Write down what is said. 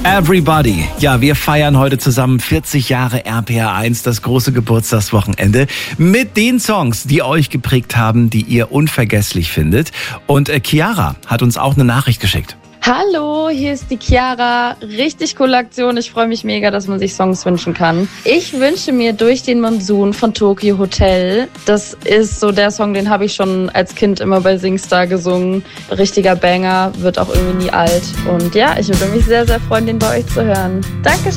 Everybody. Ja, wir feiern heute zusammen 40 Jahre RPR1, das große Geburtstagswochenende, mit den Songs, die euch geprägt haben, die ihr unvergesslich findet. Und Chiara hat uns auch eine Nachricht geschickt. Hallo, hier ist die Chiara. Richtig coole Aktion. Ich freue mich mega, dass man sich Songs wünschen kann. Ich wünsche mir Durch den Monsun von Tokio Hotel. Das ist so der Song, den habe ich schon als Kind immer bei Singstar gesungen. Richtiger Banger, wird auch irgendwie nie alt. Und ja, ich würde mich sehr, sehr freuen, den bei euch zu hören. Dankeschön.